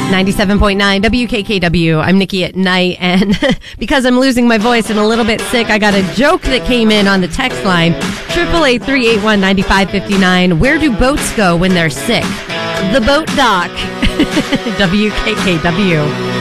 97.9 WKKW. I'm Nikki at night, and because I'm losing my voice and a little bit sick, I got a joke that came in on the text line, 888-381-9559. Where do boats go when they're sick? The boat dock. WKKW.